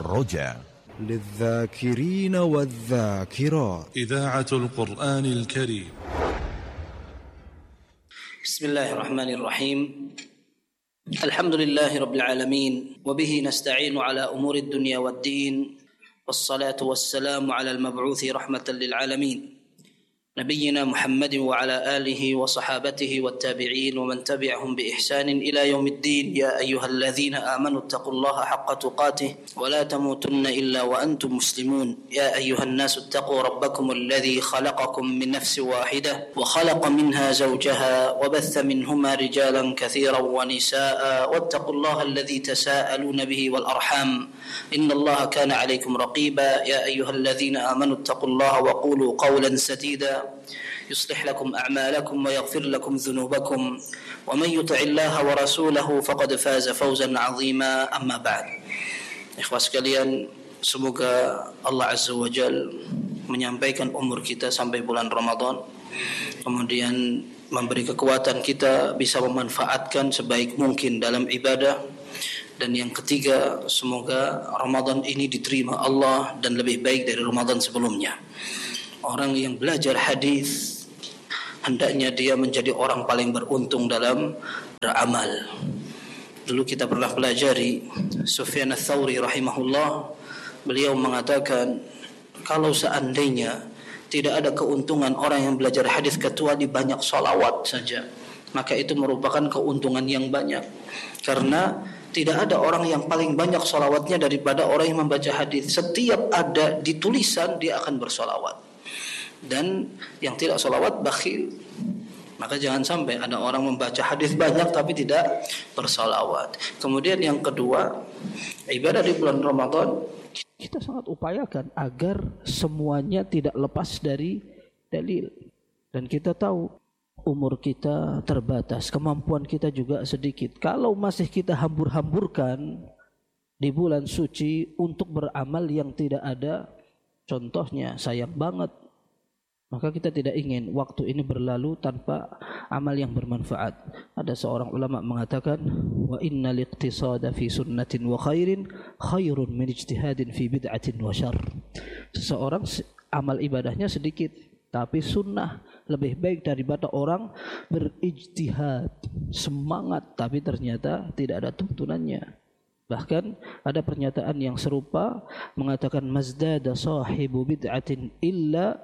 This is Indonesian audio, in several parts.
الرجاء للذاكرين والذاكرات إذاعة القرآن الكريم. بسم الله الرحمن الرحيم. الحمد لله رب العالمين وبه نستعين على أمور الدنيا والدين والصلاة والسلام على المبعوث رحمة للعالمين نبينا محمد وعلى آله وصحابته والتابعين ومن تبعهم بإحسان إلى يوم الدين. يا أيها الذين آمنوا اتقوا الله حق تقاته ولا تموتن إلا وأنتم مسلمون. يا أيها الناس اتقوا ربكم الذي خلقكم من نفس واحدة وخلق منها زوجها وبث منهما رجالا كثيرا ونساء واتقوا الله الذي تساءلون به والأرحام إن الله كان عليكم رقيبا. يا أيها الذين آمنوا اتقوا الله وقولوا قولا سديدا يصلح لكم أعمالكم ويغفر لكم ذنوبكم ومن يطع الله ورسوله فقد فاز فوزا عظيما. أما بعد, ikhwah sekalian, semoga Allah Azza wa Jal menyampaikan umur kita sampai bulan Ramadan, kemudian memberi kekuatan kita bisa memanfaatkan sebaik mungkin dalam ibadah. Dan yang ketiga, semoga Ramadan ini diterima Allah dan lebih baik dari Ramadan sebelumnya. Orang yang belajar hadis hendaknya dia menjadi orang paling beruntung dalam beramal. Dulu kita pernah pelajari Sufyan Ats-Tsauri rahimahullah. Beliau mengatakan, kalau seandainya tidak ada keuntungan orang yang belajar hadis kecuali banyak sholawat saja, maka itu merupakan keuntungan yang banyak. Karena tidak ada orang yang paling banyak sholawatnya daripada orang yang membaca hadis. Setiap ada di tulisan dia akan bersolawat. Dan yang tidak sholawat bakhil. Maka jangan sampai ada orang membaca hadis banyak tapi tidak bersolawat. Kemudian yang kedua, ibadah di bulan Ramadan kita sangat upayakan agar semuanya tidak lepas dari dalil. Dan kita tahu umur kita terbatas, kemampuan kita juga sedikit. Kalau masih kita hambur-hamburkan di bulan suci untuk beramal yang tidak ada contohnya, sayang banget. Maka kita tidak ingin waktu ini berlalu tanpa amal yang bermanfaat. Ada seorang ulama mengatakan, wa innal iqtisada fi sunnatin wa khairin khairun min ijtihadin fi bid'atin wa syarr. Seseorang amal ibadahnya sedikit, tapi sunnah lebih baik daripada orang berijtihad, semangat tapi ternyata tidak ada tuntunannya. Bahkan ada pernyataan yang serupa mengatakan, mazdada sahibu bid'atin illa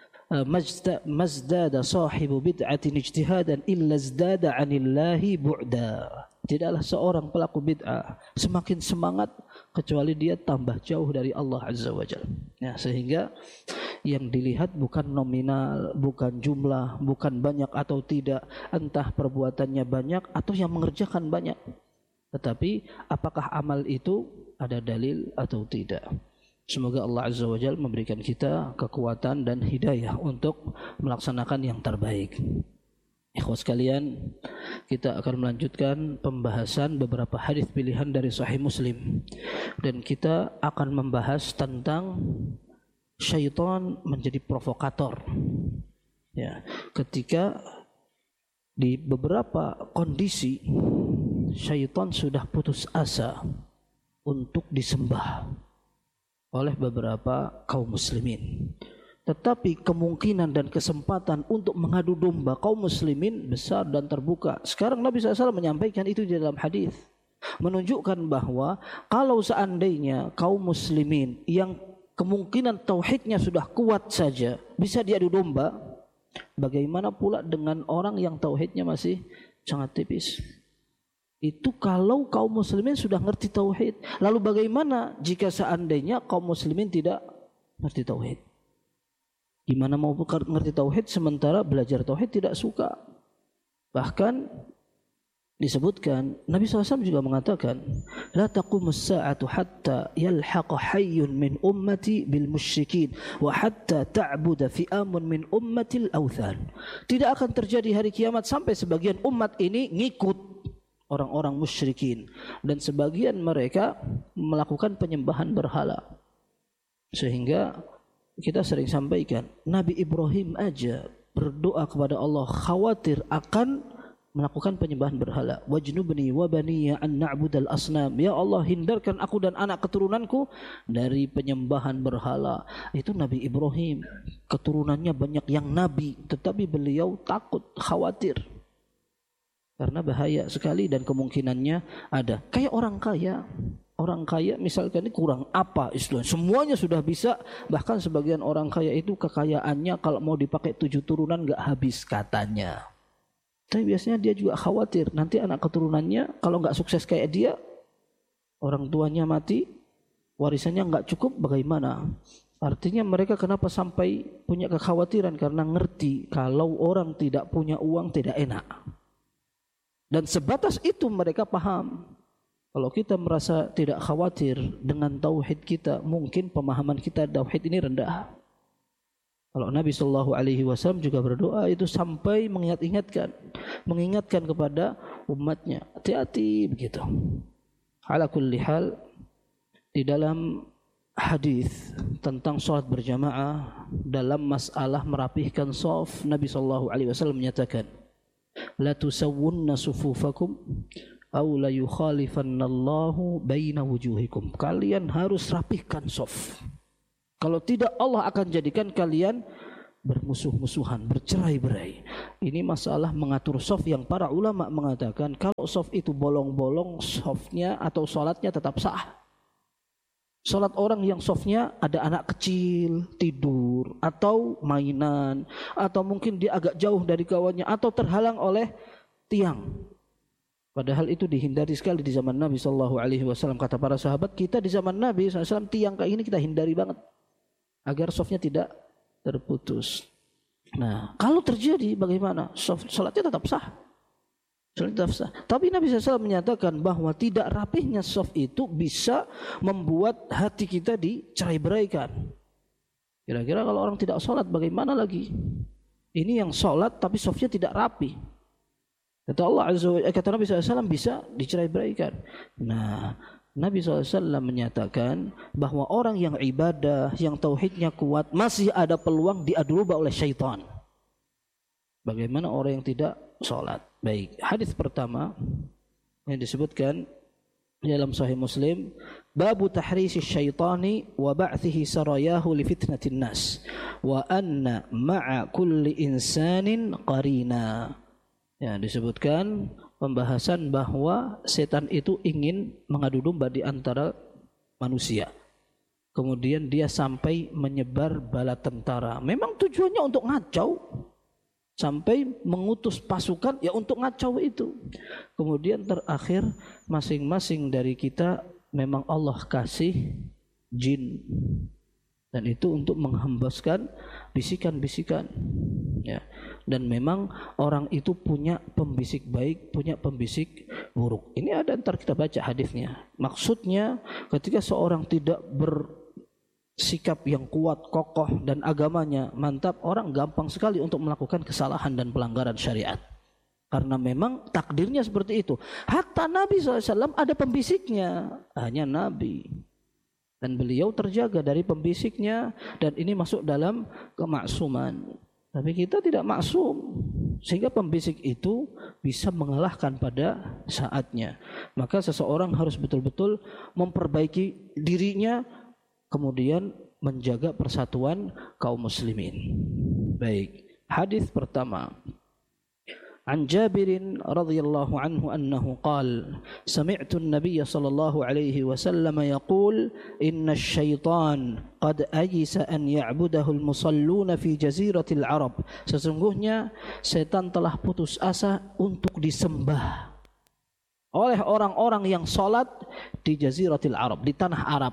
mazdada sahibu bid'atin ijtihadan illa zdada 'anillahi bu'da. Tidaklah seorang pelaku bid'ah semakin semangat kecuali dia tambah jauh dari Allah Azza wa Jalla. Ya, sehingga yang dilihat bukan nominal, bukan jumlah, bukan banyak atau tidak, entah perbuatannya banyak atau yang mengerjakan banyak, tetapi apakah amal itu ada dalil atau tidak. Semoga Allah Azza wa Jalla memberikan kita kekuatan dan hidayah untuk melaksanakan yang terbaik. Ikhwah sekalian, kita akan melanjutkan pembahasan beberapa hadis pilihan dari Sahih Muslim, dan kita akan membahas tentang syaitan menjadi provokator. Ya, ketika di beberapa kondisi syaitan sudah putus asa untuk disembah oleh beberapa kaum muslimin, tetapi kemungkinan dan kesempatan untuk mengadu domba kaum muslimin besar dan terbuka. Sekarang Nabi SAW menyampaikan itu di dalam hadis, menunjukkan bahwa kalau seandainya kaum muslimin yang kemungkinan tauhidnya sudah kuat saja bisa diadu domba, bagaimana pula dengan orang yang tauhidnya masih sangat tipis? Itu kalau kaum muslimin sudah ngerti tauhid. Lalu bagaimana jika seandainya kaum muslimin tidak ngerti tauhid? Gimana mau ngerti tauhid sementara belajar tauhid tidak suka? Bahkan disebutkan, Nabi SAW juga mengatakan, la taqumus sa'atu hatta yalhaqa hayyun min ummati bil musyrikin wa hatta ta'buda fi'amun min ummatil awthan. Tidak akan terjadi hari kiamat sampai sebagian umat ini ngikut orang-orang musyrikin dan sebagian mereka melakukan penyembahan berhala. Sehingga kita sering sampaikan, Nabi Ibrahim aja berdoa kepada Allah khawatir akan melakukan penyembahan berhala. Wajnubni wa baniya an na'budal asnam. Ya Allah, hindarkan aku dan anak keturunanku dari penyembahan berhala. Itu Nabi Ibrahim. Keturunannya banyak yang nabi, tetapi beliau takut, khawatir. Karena bahaya sekali dan kemungkinannya ada. Kayak orang kaya. Orang kaya misalkan ini kurang apa istilahnya. Semuanya sudah bisa. Bahkan sebagian orang kaya itu kekayaannya kalau mau dipakai 7 turunan gak habis katanya. Tapi biasanya dia juga khawatir nanti anak keturunannya kalau nggak sukses kayak dia, orang tuanya mati, warisannya nggak cukup, bagaimana? Artinya mereka kenapa sampai punya kekhawatiran? Karena ngerti kalau orang tidak punya uang tidak enak. Dan sebatas itu mereka paham. Kalau kita merasa tidak khawatir dengan tauhid kita, mungkin pemahaman kita tauhid ini rendah. Kalau Nabi SAW juga berdoa itu sampai mengingatkan kepada umatnya, hati-hati begitu. Ala kulli hal, di dalam hadis tentang salat berjamaah dalam masalah merapihkan shaf, Nabi SAW menyatakan, la tusawwunna sufufakum aw la yukhalifannallahu baina wujuhikum. Kalian harus rapihkan shaf. Kalau tidak Allah akan jadikan kalian bermusuh-musuhan, bercerai-berai. Ini masalah mengatur shaf yang para ulama mengatakan kalau shaf itu bolong-bolong, shafnya atau salatnya tetap sah. Salat orang yang shafnya ada anak kecil tidur atau mainan atau mungkin dia agak jauh dari kawannya atau terhalang oleh tiang. Padahal itu dihindari sekali di zaman Nabi SAW. Kata para sahabat, kita di zaman Nabi SAW tiang kayak ini kita hindari banget agar shafnya tidak terputus. Nah, kalau terjadi bagaimana? Salatnya tetap sah. Salatnya tetap sah. Tapi Nabi SAW menyatakan bahwa tidak rapihnya shaf itu bisa membuat hati kita dicerai-beraikan. Kira-kira kalau orang tidak sholat bagaimana lagi? Ini yang sholat tapi shafnya tidak rapi. Kata Nabi SAW bisa dicerai-beraikan. Nah, Nabi SAW menyatakan bahwa orang yang ibadah, yang tauhidnya kuat, masih ada peluang diadu domba oleh syaitan. Bagaimana orang yang tidak sholat? Baik, hadis pertama yang disebutkan dalam Sahih Muslim, babu tahrisi syaitani wa ba'thihi sarayahu li fitnatin nas wa anna ma'a kulli insanin qarina. Ya, disebutkan pembahasan bahwa setan itu ingin mengadu domba di antara manusia. Kemudian dia sampai menyebar bala tentara. Memang tujuannya untuk ngacau. Sampai mengutus pasukan ya untuk ngacau itu. Kemudian terakhir masing-masing dari kita memang Allah kasih jin. Dan itu untuk menghembuskan bisikan-bisikan. Ya. Dan memang orang itu punya pembisik baik, punya pembisik buruk. Ini ada, ntar kita baca hadisnya. Maksudnya ketika seorang tidak bersikap yang kuat, kokoh dan agamanya mantap, orang gampang sekali untuk melakukan kesalahan dan pelanggaran syariat. Karena memang takdirnya seperti itu. Hatta Nabi SAW ada pembisiknya, hanya Nabi. Dan beliau terjaga dari pembisiknya dan ini masuk dalam kemaksuman. Tapi kita tidak maksum, sehingga pembisik itu bisa mengalahkan pada saatnya. Maka seseorang harus betul-betul memperbaiki dirinya, kemudian menjaga persatuan kaum muslimin. Baik, hadis pertama. An Jabir radhiyallahu anhu annahu qala sami'tu an-nabiy sallallahu alaihi wasallam yaqul inna asy-syaitan qad ajisa an ya'budahu al-musalluna fi jaziratil Arab. Sesungguhnya setan telah putus asa untuk disembah oleh orang-orang yang salat di jaziratil Arab, di tanah Arab.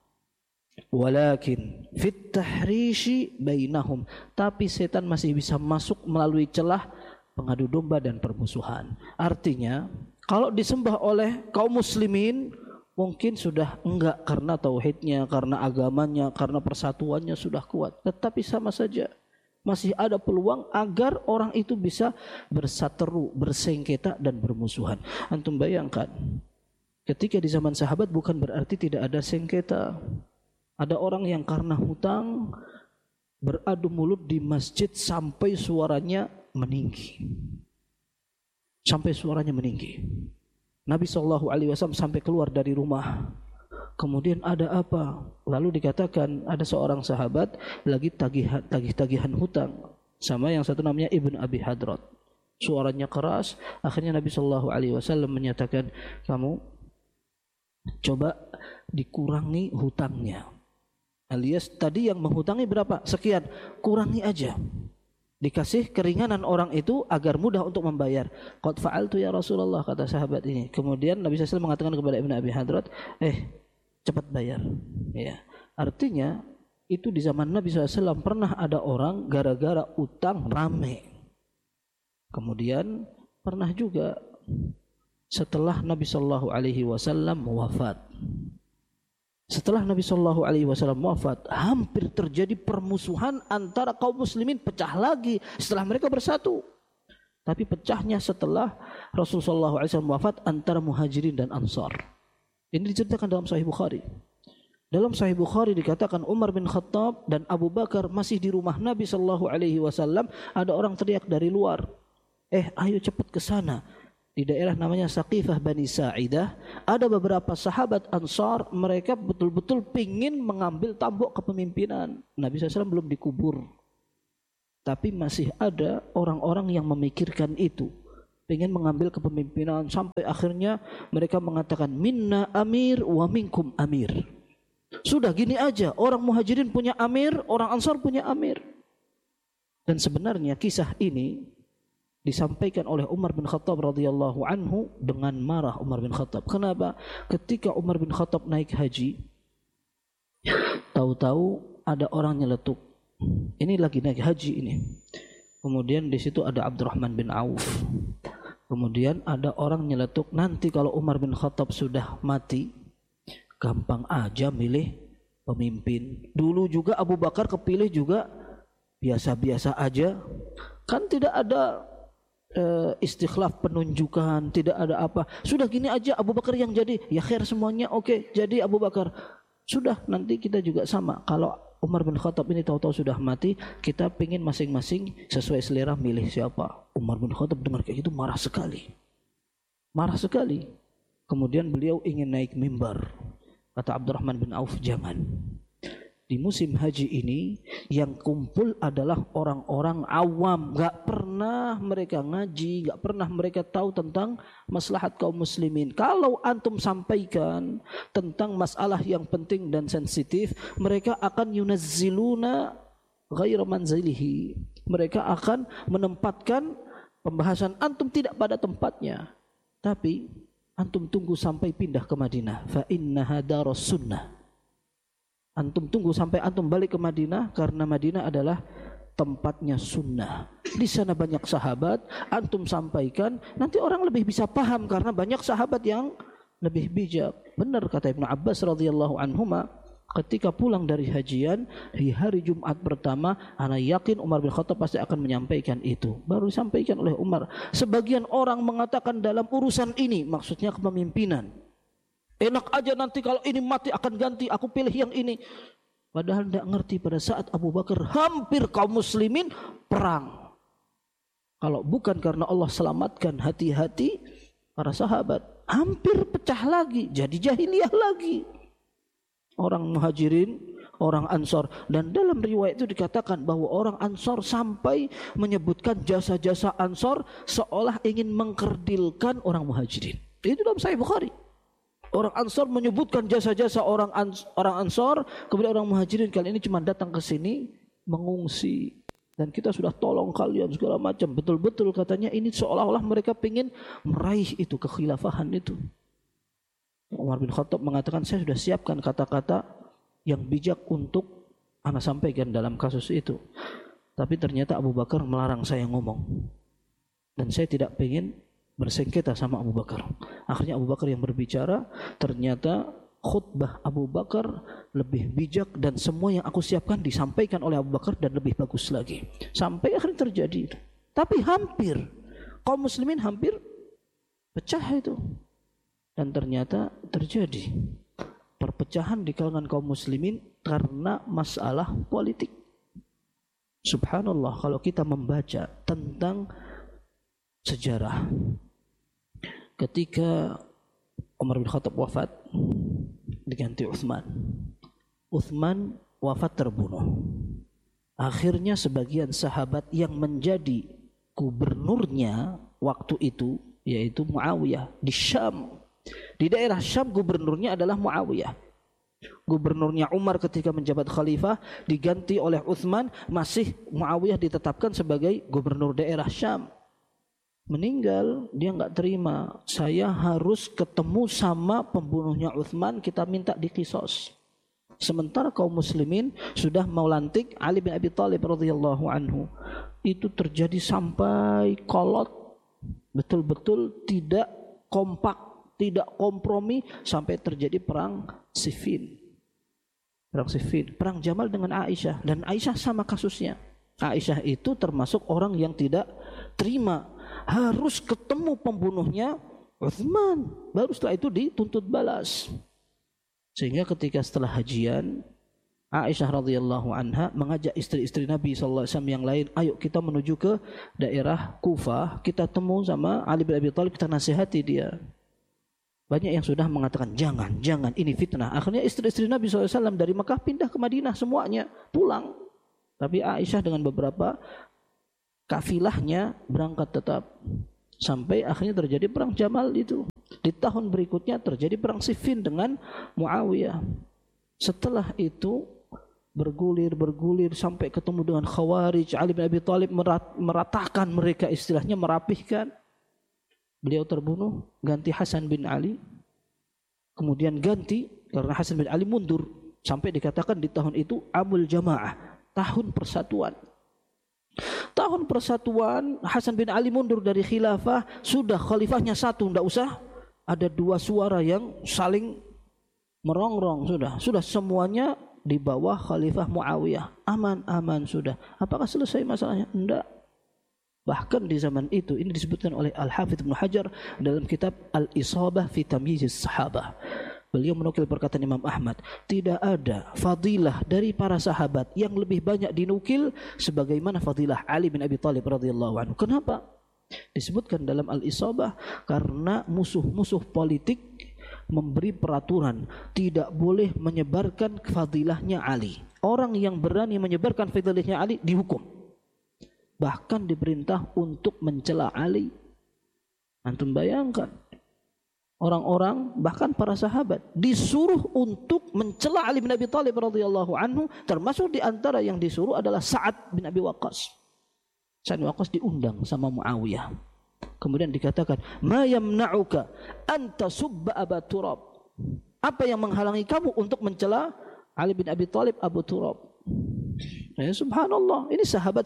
Walakin fit tahrishi bainahum, tapi setan masih bisa masuk melalui celah pengadu domba dan permusuhan. Artinya kalau disembah oleh kaum muslimin mungkin sudah enggak karena tauhidnya, karena agamanya, karena persatuannya sudah kuat. Tetapi sama saja masih ada peluang agar orang itu bisa berseteru, bersengketa dan bermusuhan. Antum bayangkan ketika di zaman sahabat bukan berarti tidak ada sengketa. Ada orang yang karena hutang beradu mulut di masjid sampai suaranya meninggi. sampai suaranya meninggi. Nabi SAW sampai keluar dari rumah. Kemudian ada apa? Lalu dikatakan ada seorang sahabat lagi tagih-tagihan hutang sama yang satu namanya Ibn Abi Hadrat. Suaranya keras. Akhirnya Nabi SAW menyatakan, kamu coba dikurangi hutangnya. Alias tadi yang menghutangi berapa? Sekian. Kurangi aja. Dikasih keringanan orang itu agar mudah untuk membayar. Qad fa'altu ya Rasulullah, kata sahabat ini. Kemudian Nabi SAW mengatakan kepada Ibn Abi Hadrat, cepat bayar. Ya. Artinya itu di zaman Nabi SAW pernah ada orang gara-gara utang rame. Kemudian pernah juga setelah Nabi SAW wafat. Setelah Nabi SAW wafat, hampir terjadi permusuhan antara kaum muslimin, pecah lagi setelah mereka bersatu. Tapi pecahnya setelah Rasulullah SAW wafat antara Muhajirin dan Ansar. Ini diceritakan dalam Sahih Bukhari. Dalam Sahih Bukhari dikatakan Umar bin Khattab dan Abu Bakar masih di rumah Nabi SAW. Ada orang teriak dari luar, ayo cepat ke sana. Di daerah namanya Saqifah Bani Sa'idah, ada beberapa sahabat Ansar, mereka betul-betul pingin mengambil tampuk kepemimpinan. Nabi SAW belum dikubur, tapi masih ada orang-orang yang memikirkan itu, pingin mengambil kepemimpinan. Sampai akhirnya mereka mengatakan, minna amir wa minkum amir. Sudah gini aja, orang Muhajirin punya amir, orang Ansar punya amir. Dan sebenarnya kisah ini disampaikan oleh Umar bin Khattab radhiyallahu anhu dengan marah. Umar bin Khattab, kenapa? Ketika Umar bin Khattab naik haji, tahu-tahu ada orang nyeletuk. Ini lagi naik haji ini. Kemudian di situ ada Abdurrahman bin Auf. Kemudian ada orang nyeletuk, nanti kalau Umar bin Khattab sudah mati, gampang aja milih pemimpin. Dulu juga Abu Bakar kepilih juga biasa-biasa aja. Kan tidak ada istikhlaf penunjukan, tidak ada apa. Sudah gini aja Abu Bakar yang jadi, ya khair semuanya, oke, jadi Abu Bakar. Sudah, nanti kita juga sama. Kalau Umar bin Khattab ini tahu-tahu sudah mati, kita pingin masing-masing sesuai selera milih siapa. Umar bin Khattab dengar kayak gitu marah sekali. Marah sekali. Kemudian beliau ingin naik mimbar. Kata Abdurrahman bin Auf, jangan. Di musim haji ini yang kumpul adalah orang-orang awam, gak pernah mereka ngaji, gak pernah mereka tahu tentang maslahat kaum muslimin. Kalau antum sampaikan tentang masalah yang penting dan sensitif, mereka akan yunazziluna ghaira manzilihi. Mereka akan menempatkan pembahasan antum tidak pada tempatnya. Tapi antum tunggu sampai pindah ke Madinah, fa innaha darus sunnah. Antum tunggu sampai antum balik ke Madinah, karena Madinah adalah tempatnya sunnah. Di sana banyak sahabat, antum sampaikan, nanti orang lebih bisa paham karena banyak sahabat yang lebih bijak. Benar kata Ibnu Abbas radhiyallahu anhuma, ketika pulang dari hajian di hari Jumat pertama, ana yakin Umar bin Khattab pasti akan menyampaikan itu. Baru disampaikan oleh Umar. Sebagian orang mengatakan dalam urusan ini, maksudnya kepemimpinan, enak aja nanti kalau ini mati akan ganti, aku pilih yang ini. Padahal tidak ngerti pada saat Abu Bakar hampir kaum muslimin perang. Kalau bukan karena Allah selamatkan hati-hati para sahabat, hampir pecah lagi, jadi jahiliyah lagi. Orang Muhajirin, orang Ansar. Dan dalam riwayat itu dikatakan bahwa orang Ansar sampai menyebutkan jasa-jasa Ansar seolah ingin mengkerdilkan orang Muhajirin. Itu dalam Sahih Bukhari. Orang Ansar menyebutkan jasa-jasa orang Ansar, kemudian orang Muhajirin kali ini cuma datang ke sini mengungsi, dan kita sudah tolong kalian segala macam. Betul-betul katanya ini seolah-olah mereka ingin meraih itu kekhilafahan itu. Umar bin Khattab mengatakan, saya sudah siapkan kata-kata yang bijak untuk ana sampaikan dalam kasus itu. Tapi ternyata Abu Bakar melarang saya ngomong, dan saya tidak ingin bersengketa sama Abu Bakar. Akhirnya Abu Bakar yang berbicara. Ternyata khutbah Abu Bakar lebih bijak, dan semua yang aku siapkan disampaikan oleh Abu Bakar dan lebih bagus lagi. Sampai akhirnya terjadi. Tapi hampir kaum muslimin hampir pecah itu. Dan ternyata terjadi perpecahan di kalangan kaum muslimin karena masalah politik. Subhanallah, kalau kita membaca tentang sejarah, ketika Umar bin Khattab wafat diganti Utsman. Utsman wafat terbunuh. Akhirnya sebagian sahabat yang menjadi gubernurnya waktu itu yaitu Muawiyah di Syam. Di daerah Syam gubernurnya adalah Muawiyah. Gubernurnya Umar ketika menjabat khalifah diganti oleh Utsman, masih Muawiyah ditetapkan sebagai gubernur daerah Syam. Meninggal, dia enggak terima. Saya harus ketemu sama pembunuhnya Utsman, kita minta dikisos. Sementara kaum muslimin sudah mau lantik Ali bin Abi Thalib radhiyallahu anhu. Itu terjadi sampai kolot, betul-betul tidak kompak, tidak kompromi, sampai terjadi perang Siffin. Perang Siffin, perang Jamal dengan Aisyah, dan Aisyah sama kasusnya. Aisyah itu termasuk orang yang tidak terima, harus ketemu pembunuhnya Utsman, baru setelah itu dituntut balas. Sehingga ketika setelah hajian, Aisyah radhiyallahu anha mengajak istri-istri Nabi sallallahu alaihi wasallam yang lain, ayo kita menuju ke daerah Kufah, kita temu sama Ali bin Abi Thalib, kita nasihati dia. Banyak yang sudah mengatakan jangan, ini fitnah. Akhirnya istri-istri Nabi SAW dari Mekah pindah ke Madinah semuanya, pulang. Tapi Aisyah dengan beberapa kafilahnya berangkat tetap. Sampai akhirnya terjadi perang Jamal itu. Di tahun berikutnya terjadi perang Siffin dengan Muawiyah. Setelah itu bergulir sampai ketemu dengan Khawarij. Ali bin Abi Thalib meratakan mereka, istilahnya merapihkan. Beliau terbunuh, ganti Hasan bin Ali. Kemudian ganti karena Hasan bin Ali mundur, sampai dikatakan di tahun itu Amul Jamaah, tahun persatuan. Tahun persatuan, Hasan bin Ali mundur dari khilafah, sudah khalifahnya satu, tidak usah ada dua suara yang saling merongrong, sudah semuanya di bawah khalifah Muawiyah. Aman sudah. Apakah selesai masalahnya? Tidak. Bahkan di zaman itu, ini disebutkan oleh Al-Hafidz Ibnu Hajar dalam kitab Al-Isabah fi Tamyiz Sahabah. Beliau menukil perkataan Imam Ahmad, tidak ada fadilah dari para sahabat yang lebih banyak dinukil sebagaimana fadilah Ali bin Abi Thalib radhiyallahu anhu. Kenapa? Disebutkan dalam Al-Isabah karena musuh-musuh politik memberi peraturan tidak boleh menyebarkan fadilahnya Ali. Orang yang berani menyebarkan fadilahnya Ali dihukum. Bahkan diperintah untuk mencela Ali. Antum bayangkan, orang-orang bahkan para sahabat disuruh untuk mencela Ali bin Abi Thalib radhiyallahu anhu, termasuk di antara yang disuruh adalah Sa'ad bin Abi Waqqas. Sa'ad bin Waqqas diundang sama Muawiyah. Kemudian dikatakan, "Ma yamna'uka an tasubba Aba Turab?" Apa yang menghalangi kamu untuk mencela Ali bin Abi Thalib Abu Turab? Ya subhanallah, ini sahabat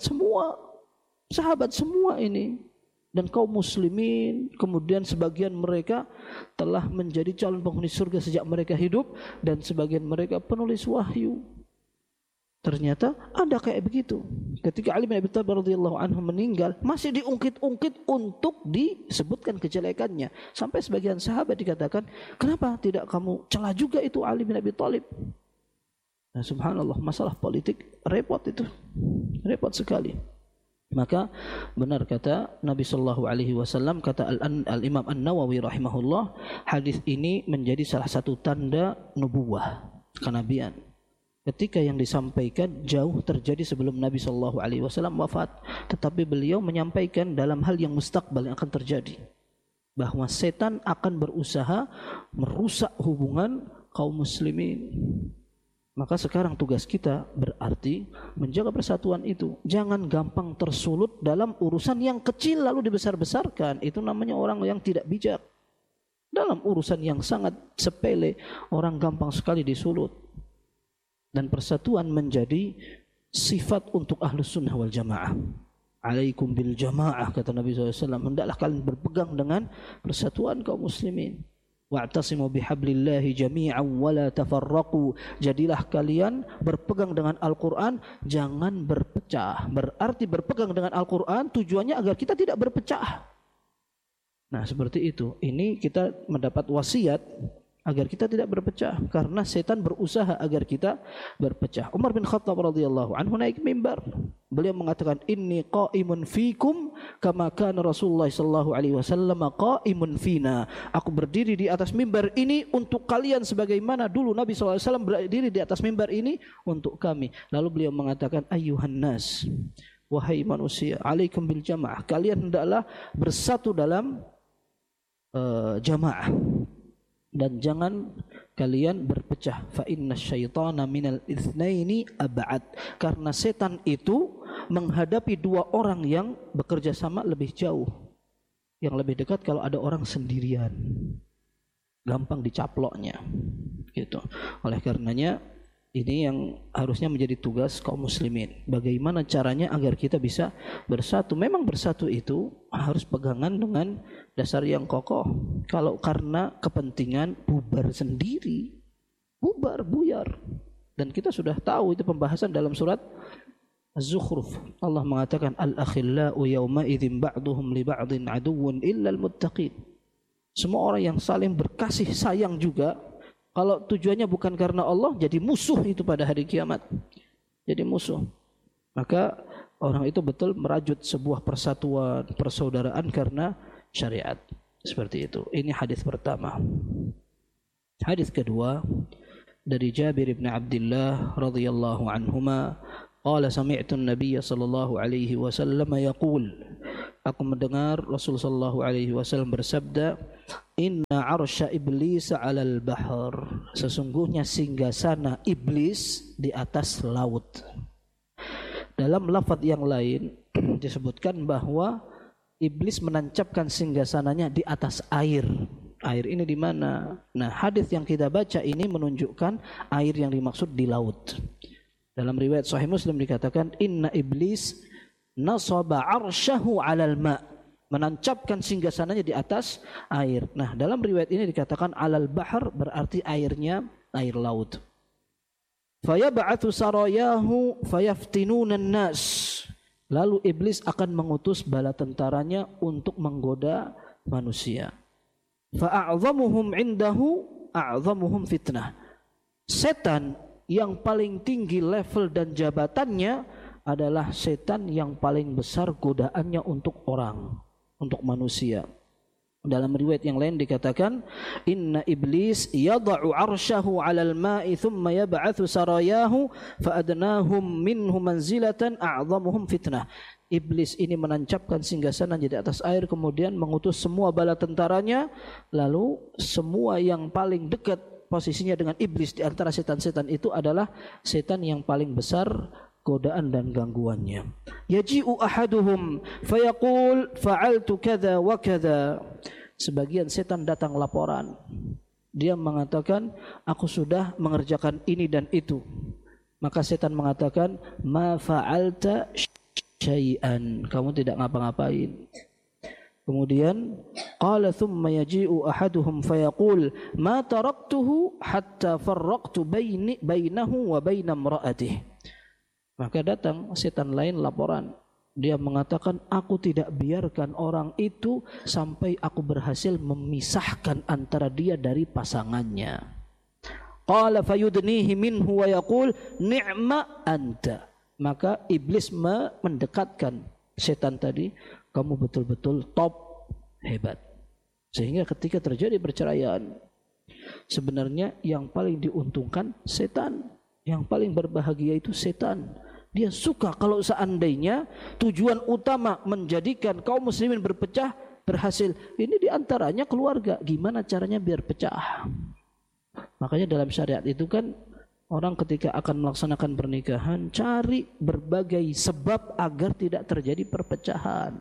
semua ini, dan kaum muslimin kemudian sebagian mereka telah menjadi calon penghuni surga sejak mereka hidup, dan sebagian mereka penulis wahyu. Ternyata ada kayak begitu. Ketika Ali bin Abi Thalib radhiyallahu anhu meninggal, masih diungkit-ungkit untuk disebutkan kejelekannya, sampai sebagian sahabat dikatakan, kenapa tidak kamu celah juga itu Ali bin Abi Thalib? Nah, subhanallah, masalah politik repot itu, repot sekali. Maka benar kata Nabi sallallahu alaihi wasallam, kata Al-Imam An-Nawawi rahimahullah, hadis ini menjadi salah satu tanda nubuwah, kenabian. Ketika yang disampaikan jauh terjadi sebelum Nabi sallallahu alaihi wasallam wafat, tetapi beliau menyampaikan dalam hal yang mustakbal yang akan terjadi, bahwa setan akan berusaha merusak hubungan kaum muslimin. Maka sekarang tugas kita berarti menjaga persatuan itu. Jangan gampang tersulut dalam urusan yang kecil lalu dibesar-besarkan. Itu namanya orang yang tidak bijak. Dalam urusan yang sangat sepele, orang gampang sekali disulut. Dan persatuan menjadi sifat untuk ahlus sunnah wal jamaah. Alaikum bil jamaah, kata Nabi SAW. Hendaklah kalian berpegang dengan persatuan kaum muslimin. Wa'tasimu bihablillahi jami'an wa la tafarraqu. Jadilah kalian berpegang dengan Al-Qur'an, jangan berpecah. Berarti berpegang dengan Al-Qur'an tujuannya agar kita tidak berpecah. Nah, seperti itu. Ini kita mendapat wasiat agar kita tidak berpecah, karena setan berusaha agar kita berpecah. Umar bin Khattab radhiyallahu anhu naik mimbar. Beliau mengatakan, inni qa'imun fikum kama kana Rasulullah sallallahu alaihi wasallam qa'imun fina. Aku berdiri di atas mimbar ini untuk kalian sebagaimana dulu Nabi sallallahu alaihi wasallam berdiri di atas mimbar ini untuk kami. Lalu beliau mengatakan, ayyuhan nas, wahai manusia, alaikum bil jamaah, kalian hendaklah bersatu dalam jamaah. Dan jangan kalian berpecah. Fa inna syaitana minal itsnaini ab'ad. Karena setan itu menghadapi dua orang yang bekerja sama lebih jauh. Yang lebih dekat kalau ada orang sendirian, gampang dicaploknya. Gitu. Oleh karenanya ini yang harusnya menjadi tugas kaum muslimin. Bagaimana caranya agar kita bisa bersatu. Memang bersatu itu harus pegangan dengan dasar yang kokoh. Kalau karena kepentingan bubar sendiri, bubar, buyar. Dan kita sudah tahu itu pembahasan dalam surat Az-Zukhruf. Allah mengatakan, al-akhillau yawma idzin ba'duhum li ba'din aduwwun illal muttaqin. Semua orang yang saling berkasih sayang juga, kalau tujuannya bukan karena Allah, jadi musuh itu pada hari kiamat. Jadi musuh. Maka orang itu betul merajut sebuah persatuan, persaudaraan karena syariat. Seperti itu. Ini hadis pertama. Hadis kedua dari Jabir bin Abdullah radhiyallahu anhuma, qala sami'tu an-nabiy sallallahu alaihi wasallam yaqul, aku mendengar Rasul sallallahu alaihi wasallam bersabda, inna arsya iblis 'alal bahr, sesungguhnya singgasana iblis di atas laut. Dalam lafaz yang lain disebutkan bahwa iblis menancapkan singgasananya di atas air. Air ini di mana? Nah, hadis yang kita baca ini menunjukkan air yang dimaksud di laut. Dalam riwayat Sahih Muslim dikatakan, inna iblis nasaba arsyahu 'alal ma', menancapkan singgasananya di atas air. Nah, dalam riwayat ini dikatakan 'alal bahr, berarti airnya air laut. Fayab'atsu sarayahu fayaftinuna an-nas. Lalu iblis akan mengutus bala tentaranya untuk menggoda manusia. Fa'a'zamuhum 'indahu a'zamuhum fitnah. Setan yang paling tinggi level dan jabatannya adalah setan yang paling besar godaannya untuk orang, untuk manusia. Dalam riwayat yang lain dikatakan, inna iblis yada'u arsyahu 'alal ma'i thumma yab'atsu sarayahu fa'adnahum minhu manzilatan a'zamuhum fitnah. Iblis ini menancapkan singgasananya di atas air, kemudian mengutus semua bala tentaranya, lalu semua yang paling dekat posisinya dengan iblis di antara setan-setan itu adalah setan yang paling besar godaan dan gangguannya. Yaji'u ahaduhum fayaqul fa'altu kadza wa kadza. Sebagian setan datang laporan. Dia mengatakan, aku sudah mengerjakan ini dan itu. Maka setan mengatakan, ma fa'alta syai'an, kamu tidak ngapa-ngapain. Kemudian qala thumma yaji'u ahaduhum fayaqul ma taraktuhu hatta farraqtu bainahu wa baina imra'atihi. Maka datang setan lain laporan. Dia mengatakan, aku tidak biarkan orang itu sampai aku berhasil memisahkan antara dia dari pasangannya. Qala fayudnihi minhu wa yaqul ni'ma anta. Maka iblis mendekatkan setan tadi, kamu betul-betul top, hebat. Sehingga ketika terjadi perceraian, sebenarnya yang paling diuntungkan setan, yang paling berbahagia itu setan. Dia suka kalau seandainya tujuan utama menjadikan kaum muslimin berpecah berhasil. Ini diantaranya keluarga. Gimana caranya biar pecah? Makanya dalam syariat itu kan orang ketika akan melaksanakan pernikahan cari berbagai sebab agar tidak terjadi perpecahan.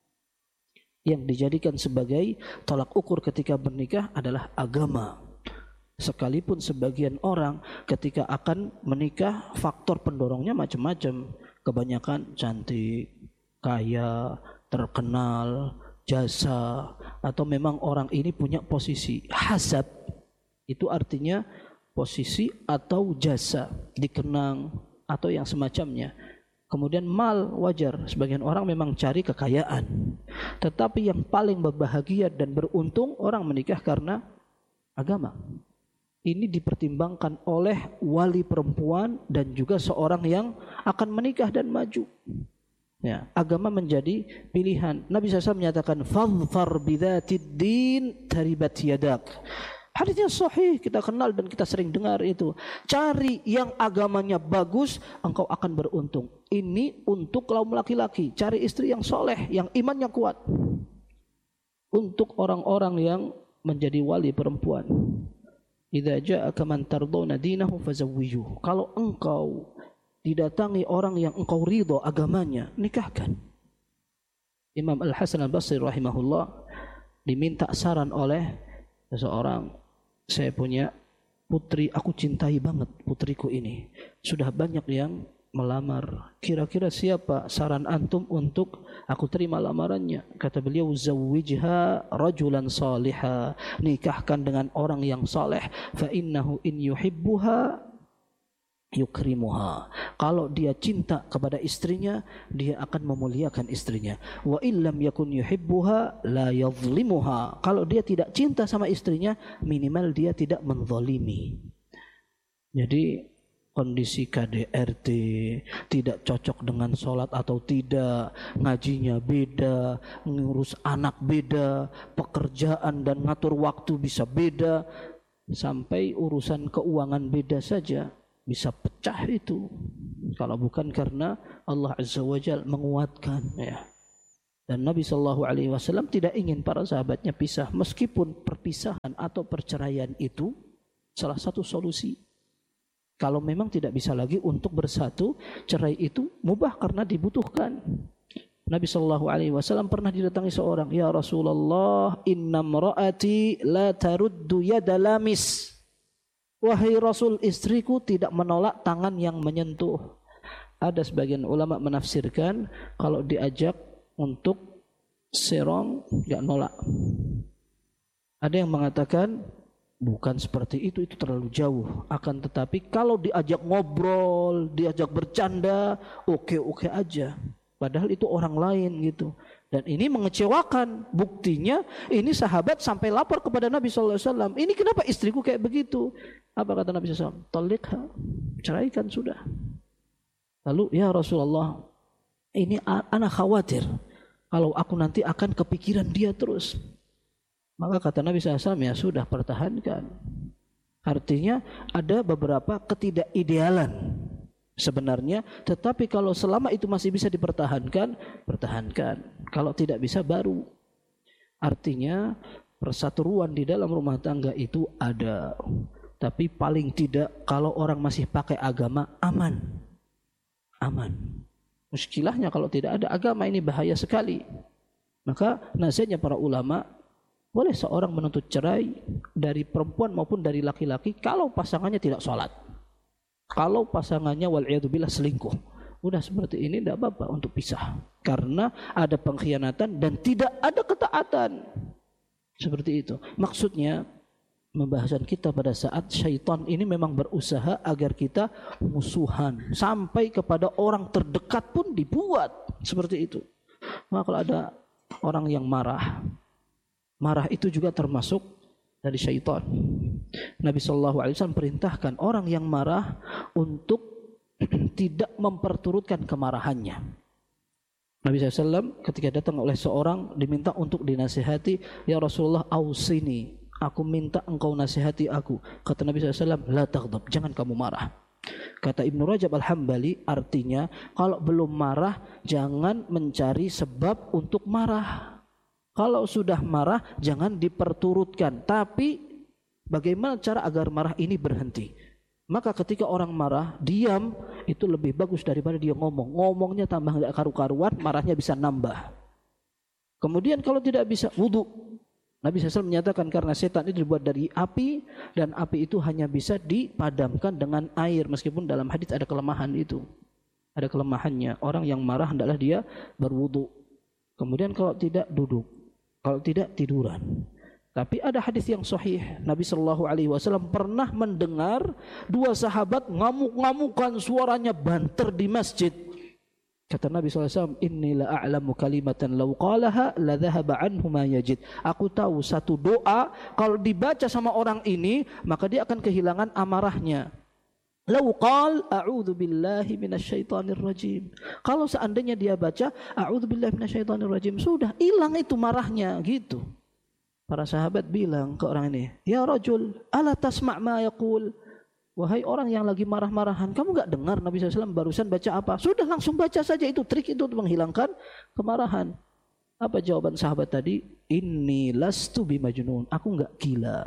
Yang dijadikan sebagai tolak ukur ketika bernikah adalah agama. Sekalipun sebagian orang ketika akan menikah faktor pendorongnya macam-macam. Kebanyakan cantik, kaya, terkenal, jasa, atau memang orang ini punya posisi hasab. Itu artinya posisi atau jasa, dikenang atau yang semacamnya. Kemudian mal, wajar, sebagian orang memang cari kekayaan. Tetapi yang paling berbahagia dan beruntung orang menikah karena agama. Ini dipertimbangkan oleh wali perempuan dan juga seorang yang akan menikah dan maju. Ya, agama menjadi pilihan. Nabi SAW menyatakan, "Fadhfar bidzatid din taribat yadak." Hadisnya sahih, kita kenal dan kita sering dengar itu. Cari yang agamanya bagus, engkau akan beruntung. Ini untuk kaum laki-laki. Cari istri yang soleh, yang imannya kuat. Untuk orang-orang yang menjadi wali perempuan. Idza ja'aka man tardawna dinahu fazawwijuhu. Kalau engkau didatangi orang yang engkau ridho agamanya, nikahkan. Imam Al-Hasan Al-Basri rahimahullah diminta saran oleh seseorang, saya punya putri, aku cintai banget putriku ini. Sudah banyak yang melamar. Kira-kira siapa saran antum untuk aku terima lamarannya? Kata beliau, zawwijha rajulan salihah. Nikahkan dengan orang yang saleh. Fa innahu in yuhibbuha yukrimuha. Kalau dia cinta kepada istrinya, dia akan memuliakan istrinya. Wa illam yakun yuhibbuha la yadhlimuha. Kalau dia tidak cinta sama istrinya, minimal dia tidak menzalimi. Jadi kondisi KDRT, tidak cocok dengan sholat atau tidak, ngajinya beda, ngurus anak beda, pekerjaan dan ngatur waktu bisa beda, sampai urusan keuangan beda saja bisa pecah itu. Kalau bukan karena Allah Azza wa Jalla menguatkan, ya. Dan Nabi SAW tidak ingin para sahabatnya pisah, meskipun perpisahan atau perceraian itu salah satu solusi. Kalau memang tidak bisa lagi untuk bersatu, cerai itu mubah karena dibutuhkan. Nabi SAW pernah didatangi seorang, "Ya Rasulullah, inna mra'ati la taruddu yada lamis." Wahai Rasul, istriku tidak menolak tangan yang menyentuh. Ada sebagian ulama menafsirkan kalau diajak untuk serong enggak nolak. Ada yang mengatakan bukan seperti itu terlalu jauh. Akan tetapi kalau diajak ngobrol, diajak bercanda, oke aja. Padahal itu orang lain gitu. Dan ini mengecewakan. Buktinya ini sahabat sampai lapor kepada Nabi SAW. Ini kenapa istriku kayak begitu? Apa kata Nabi SAW? Talikha, ceraikan sudah. Lalu, ya Rasulullah, ini anak khawatir kalau aku nanti akan kepikiran dia terus. Maka kata Nabi SAW, ya sudah, pertahankan. Artinya ada beberapa ketidakidealan sebenarnya, tetapi kalau selama itu masih bisa dipertahankan, pertahankan. Kalau tidak bisa, baru. Artinya persatuan di dalam rumah tangga itu ada, tapi paling tidak kalau orang masih pakai agama, aman. Muskilahnya kalau tidak ada agama, ini bahaya sekali. Maka nasihatnya para ulama, boleh seorang menuntut cerai dari perempuan maupun dari laki-laki kalau pasangannya tidak sholat. Kalau pasangannya wal'iyadzubillah selingkuh, udah seperti ini tidak apa-apa untuk pisah. Karena ada pengkhianatan dan tidak ada ketaatan. Seperti itu. Maksudnya, pembahasan kita pada saat syaitan ini memang berusaha agar kita musuhan. Sampai kepada orang terdekat pun dibuat. Seperti itu. Maka kalau ada orang yang marah itu juga termasuk dari syaitan. Nabi SAW perintahkan orang yang marah untuk tidak memperturutkan kemarahannya. Nabi SAW ketika datang oleh seorang diminta untuk dinasihati, ya Rasulullah ausini, aku minta engkau nasihati aku. Kata Nabi SAW, la taghdab, jangan kamu marah. Kata Ibnu Rajab Al-Hambali, artinya kalau belum marah jangan mencari sebab untuk marah. Kalau sudah marah jangan diperturutkan, tapi bagaimana cara agar marah ini berhenti? Maka ketika orang marah, diam itu lebih bagus daripada dia ngomong. Ngomongnya tambah enggak karu-karuan, marahnya bisa nambah. Kemudian kalau tidak bisa, wudu. Nabi SAW menyatakan karena setan itu dibuat dari api, dan api itu hanya bisa dipadamkan dengan air, meskipun dalam hadis ada kelemahan itu. Ada kelemahannya. Orang yang marah hendaklah dia berwudu. Kemudian kalau tidak, duduk. Kalau tidak, tiduran. Tapi ada hadis yang sahih, Nabi SAW pernah mendengar dua sahabat ngamuk-ngamukan, suaranya banter di masjid. Kata Nabi SAW, inni la a'lamu kalimatan law qalaha la dhahaba anhu ma yajid. Aku tahu satu doa kalau dibaca sama orang ini maka dia akan kehilangan amarahnya. Law qal a'udzu billahi minasyaitonir rajim. Kalau seandainya dia baca a'udzu billahi minasyaitonir rajim, sudah hilang itu marahnya gitu. Para sahabat bilang ke orang ini, "Ya rajul, ala tasma' ma yaqul?" Wahai orang yang lagi marah-marahan, kamu enggak dengar Nabi SAW barusan baca apa? Sudah langsung baca saja, itu trik itu untuk menghilangkan kemarahan. Apa jawaban sahabat tadi? Inni lastu bimajnun, aku enggak gila.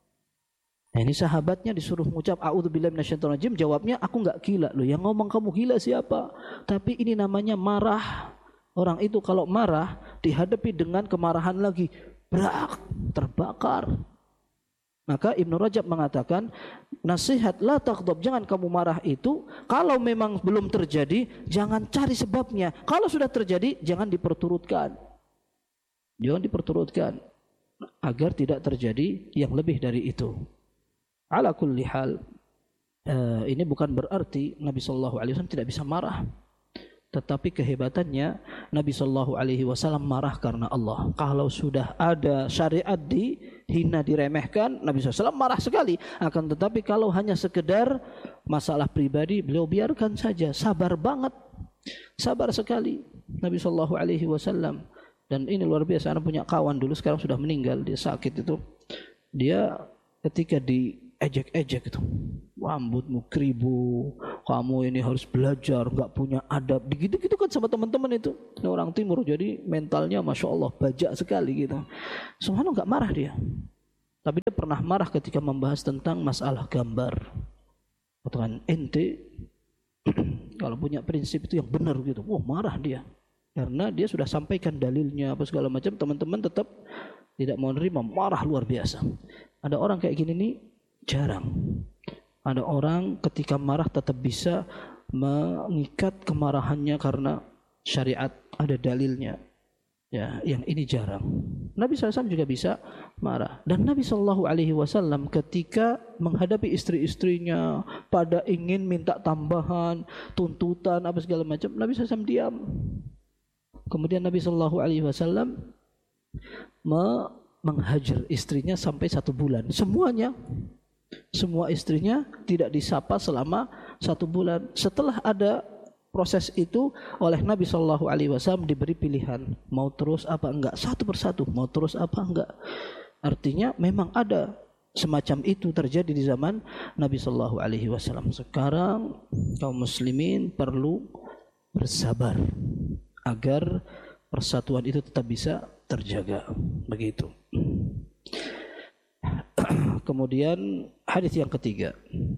Nah, ini sahabatnya disuruh mengucap a'udzubillahi minasyaitonirrajim, jawabnya aku enggak gila. Loh, yang ngomong kamu gila siapa? Tapi ini namanya marah. Orang itu kalau marah dihadapi dengan kemarahan lagi, brak, terbakar. Maka Ibnu Rajab mengatakan, nasihat la taghdab, jangan kamu marah itu kalau memang belum terjadi, jangan cari sebabnya. Kalau sudah terjadi, jangan diperturutkan. Jangan diperturutkan agar tidak terjadi yang lebih dari itu. Ala kulli hal, ini bukan berarti Nabi sallallahu alaihi wasallam tidak bisa marah. Tetapi kehebatannya Nabi SAW marah karena Allah. Kalau sudah ada syariat dihina, diremehkan, Nabi SAW marah sekali. Akan tetapi kalau hanya sekedar masalah pribadi, beliau biarkan saja. Sabar banget, sabar sekali Nabi SAW. Dan ini luar biasa. Anak punya kawan dulu, sekarang sudah meninggal, dia sakit itu. Dia ketika diejek-ejek itu, rambutmu keribu, kamu ini harus belajar, nggak punya adab, gitu-gitu kan sama teman-teman itu. Ini orang timur, jadi mentalnya masya Allah bajak sekali gitu. Subhanallah, nggak marah dia, tapi dia pernah marah ketika membahas tentang masalah gambar. Katakan ente kalau punya prinsip itu yang benar gitu, wah marah dia, karena dia sudah sampaikan dalilnya apa segala macam, teman-teman tetap tidak mau nerima, marah luar biasa. Ada orang kayak gini nih jarang. Ada orang ketika marah tetap bisa mengikat kemarahannya karena syariat ada dalilnya. Ya, yang ini jarang. Nabi SAW juga bisa marah. Dan Nabi SAW ketika menghadapi istri-istrinya pada ingin minta tambahan, tuntutan apa segala macam, Nabi SAW diam. Kemudian Nabi SAW menghajar istrinya sampai 1 bulan. Semua istrinya tidak disapa selama 1 bulan. Setelah ada proses itu, oleh Nabi SAW diberi pilihan, mau terus apa enggak, satu persatu, mau terus apa enggak. Artinya memang ada semacam itu terjadi di zaman Nabi SAW. Sekarang kaum muslimin perlu bersabar agar persatuan itu tetap bisa terjaga. Begitu. Kemudian hadis yang ketiga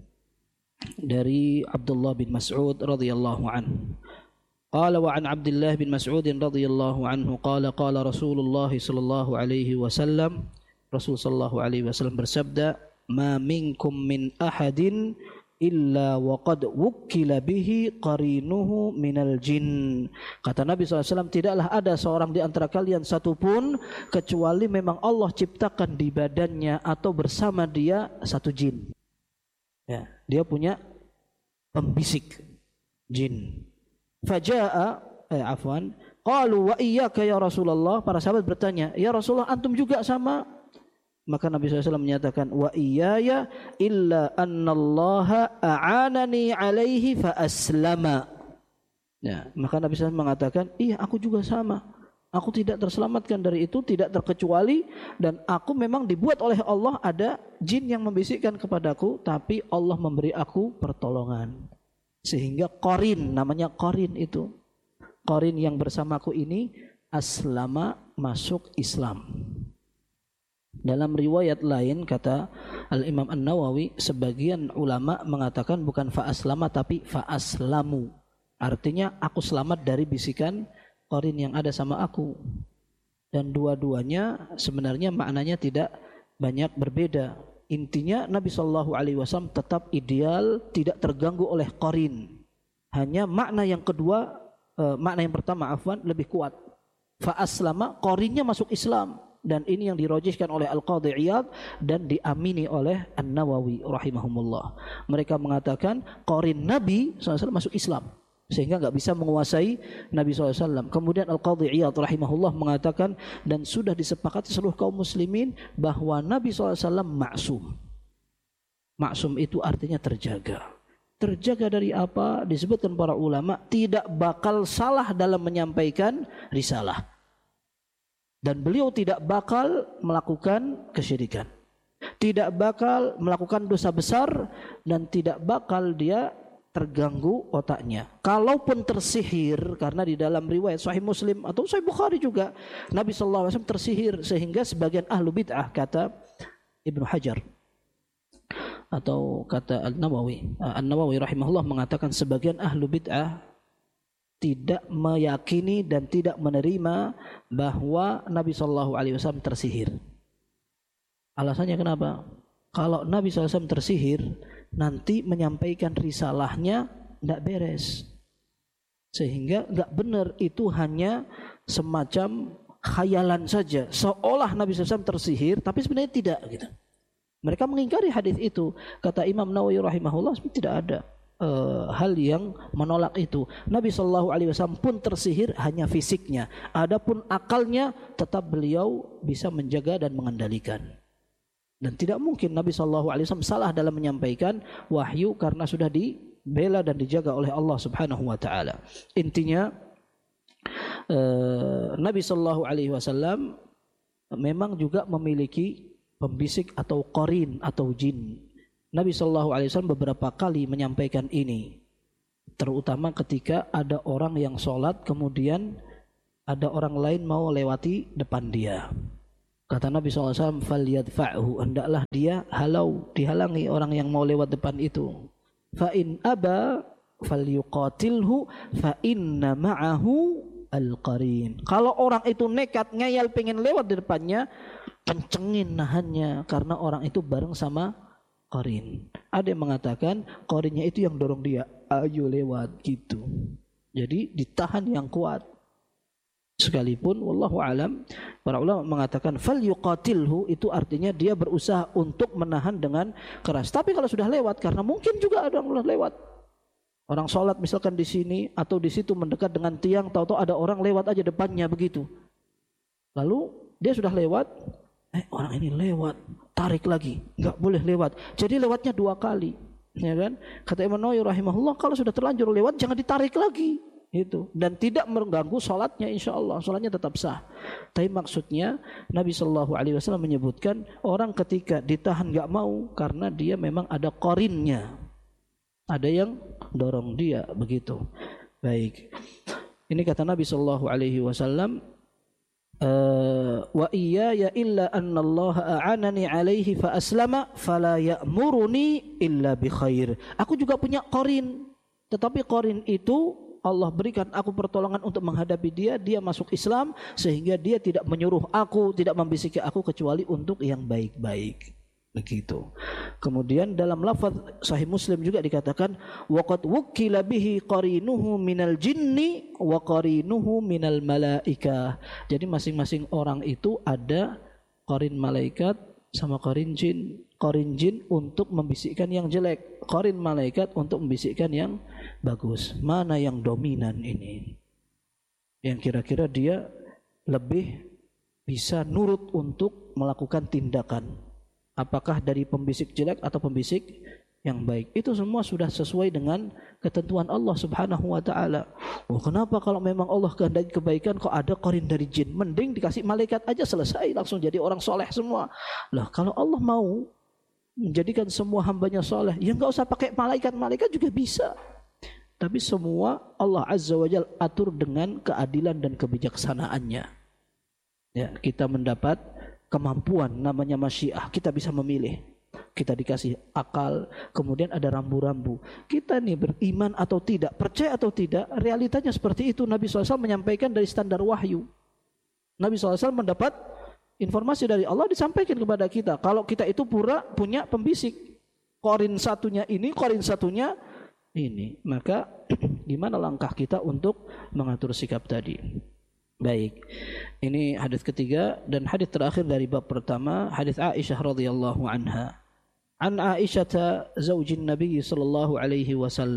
dari Abdullah bin Mas'ud radhiyallahu anhu. Qala wa an Abdullah bin Mas'ud radhiyallahu anhu qala qala Rasulullah sallallahu alaihi wasallam, Rasul sallallahu alaihi wasallam bersabda, ma minkum min ahadin illa waqad wukkila bihi qarinuhu minal jin. Kata Nabi SAW, tidaklah ada seorang di antara kalian satupun kecuali memang Allah ciptakan di badannya atau bersama dia satu jin. Ya, dia punya pembisik jin. Faja'a qalu wa iyyaka ya Rasulullah. Para sahabat bertanya, ya Rasulullah, antum juga sama? Maka Nabi SAW menyatakan, wa iyaya illa annallaha a'anani alaihi fa aslama. Ya, maka Nabi SAW mengatakan, iya aku juga sama. Aku tidak terselamatkan dari itu, tidak terkecuali, dan aku memang dibuat oleh Allah, ada jin yang membisikkan kepadaku, tapi Allah memberi aku pertolongan. Sehingga qarin, namanya qarin itu. Qarin yang bersamaku ini aslama, masuk Islam. Dalam riwayat lain kata Al-Imam An-Nawawi, sebagian ulama mengatakan bukan fa'aslama tapi fa'aslamu. Artinya aku selamat dari bisikan qarin yang ada sama aku. Dan dua-duanya sebenarnya maknanya tidak banyak berbeda. Intinya Nabi SAW tetap ideal, tidak terganggu oleh qarin. Hanya makna yang kedua, makna yang pertama lebih kuat. Fa'aslama, qarinnya masuk Islam. Dan ini yang dirojihkan oleh Al-Qadhi Iyad dan diamini oleh An-Nawawi rahimahumullah. Mereka mengatakan qarin Nabi SAW masuk Islam. sehingga enggak bisa menguasai Nabi SAW. Kemudian Al-Qadhi Iyad rahimahullah mengatakan, dan sudah disepakati seluruh kaum muslimin bahwa Nabi SAW maksum. Maksum itu artinya terjaga. Terjaga dari apa? Disebutkan para ulama, tidak bakal salah dalam menyampaikan risalah. Dan beliau tidak bakal melakukan kesyirikan. Tidak bakal melakukan dosa besar dan tidak bakal dia terganggu otaknya. Kalaupun tersihir, karena di dalam riwayat Sahih Muslim atau Sahih Bukhari juga Nabi SAW tersihir sehingga sebagian ahlu bid'ah, kata Ibnu Hajar atau kata An-Nawawi rahimahullah mengatakan sebagian ahlu bid'ah tidak meyakini dan tidak menerima bahwa Nabi SAW tersihir. Alasannya kenapa? Kalau Nabi SAW tersihir, nanti menyampaikan risalahnya tidak beres. Sehingga tidak benar, itu hanya semacam khayalan saja. Seolah Nabi SAW tersihir, tapi sebenarnya tidak. Gitu. Mereka mengingkari hadis itu. Kata Imam Nawawi rahimahullah, tidak ada hal yang menolak itu. Nabi SAW pun tersihir hanya fisiknya. Adapun akalnya tetap beliau bisa menjaga dan mengendalikan. Dan tidak mungkin Nabi SAW salah dalam menyampaikan wahyu karena sudah dibela dan dijaga oleh Allah Subhanahu wa taala. Intinya Nabi SAW memang juga memiliki pembisik atau qarin atau jin. Nabi SAW beberapa kali menyampaikan ini, terutama ketika ada orang yang sholat kemudian ada orang lain mau lewati depan dia. Kata Nabi SAW, "Falyadfa'hu," hendaklah dia dihalangi orang yang mau lewat depan itu. Fa in aba falyuqatilhu fa inna ma'ahu al-qarin. Kalau orang itu nekat ngeyel pengen lewat di depannya, kencengin nahannya karena orang itu bareng sama qarin. Ada yang mengatakan qarinnya itu yang dorong dia, ayo lewat gitu. Jadi ditahan yang kuat. Sekalipun wallahu alam, para ulama mengatakan falyuqatilhu itu artinya dia berusaha untuk menahan dengan keras. Tapi kalau sudah lewat, karena mungkin juga ada orang lewat. Orang sholat misalkan di sini atau di situ mendekat dengan tiang, tahu-tahu ada orang lewat aja depannya begitu. Lalu dia sudah lewat, orang ini lewat, tarik lagi, enggak boleh lewat. Jadi lewatnya 2 kali, ya kan? Kata Imam Nawawi rahimahullah, kalau sudah terlanjur lewat jangan ditarik lagi. Itu dan tidak mengganggu sholatnya, insya Allah sholatnya tetap sah. Tapi maksudnya Nabi SAW menyebutkan orang ketika ditahan nggak mau karena dia memang ada qarinnya, ada yang dorong dia begitu. Baik, ini kata Nabi SAW, wa iyaya illa anna Allah a'anani alaihi fa aslama fala ya'muruni illa bi khair. Aku juga punya qarin, tetapi qarin itu Allah berikan aku pertolongan untuk menghadapi dia masuk Islam sehingga dia tidak menyuruh aku, tidak membisiki aku kecuali untuk yang baik-baik. Begitu. Kemudian dalam lafaz Sahih Muslim juga dikatakan waqad wukkila bihi qarinuhu minal jinni wa qarinuhu minal malaikah. Jadi masing-masing orang itu ada qarin malaikat sama qarin jin. Qarin jin untuk membisikkan yang jelek, qarin malaikat untuk membisikkan yang bagus. Mana yang dominan ini? Yang kira-kira dia lebih bisa nurut untuk melakukan tindakan. Apakah dari pembisik jelek atau pembisik yang baik? Itu semua sudah sesuai dengan ketentuan Allah Subhanahu wa taala. Kenapa kalau memang Allah kehendaki kebaikan kok ada qarin dari jin? Mending dikasih malaikat aja selesai, langsung jadi orang soleh semua. Lah kalau Allah mau menjadikan semua hambanya soleh, ya enggak usah pakai malaikat juga bisa. Tapi semua Allah Azza wa Jalla atur dengan keadilan dan kebijaksanaannya. Ya, kita mendapat kemampuan namanya masyiah, kita bisa memilih. Kita dikasih akal, kemudian ada rambu-rambu. Kita nih beriman atau tidak, percaya atau tidak, realitanya seperti itu. Nabi SAW menyampaikan dari standar wahyu. Nabi SAW mendapat informasi dari Allah disampaikan kepada kita. Kalau kita itu punya pembisik, qarin satunya ini, qarin satunya ini, maka gimana langkah kita untuk mengatur sikap tadi? Baik, ini hadis ketiga dan hadis terakhir dari bab pertama, hadis Aisyah radhiyallahu anha. An Aisyah zaujin Nabi sallallahu alaihi wasallam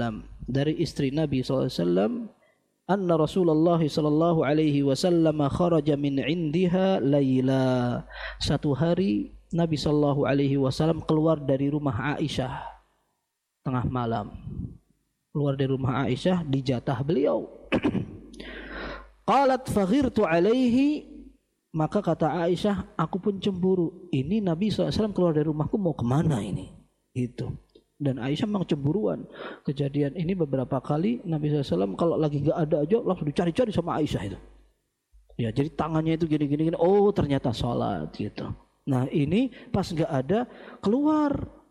dari istri Nabi SAW, anna Rasulullah sallallahu alaihi wasallam kharaja min indiha laila. Satu hari Nabi sallallahu alaihi wasallam keluar dari rumah Aisyah tengah malam. Keluar dari rumah Aisyah di jatah beliau. Qalat faghirtu alaihi, maka kata Aisyah, aku pun cemburu. Ini Nabi SAW keluar dari rumahku mau kemana ini? Gitu. Dan Aisyah memang cemburuan. Kejadian ini beberapa kali Nabi SAW kalau lagi nggak ada aja langsung dicari-cari sama Aisyah itu. Ya, jadi tangannya itu gini-gini. Oh, ternyata sholat gitu. Nah ini pas nggak ada keluar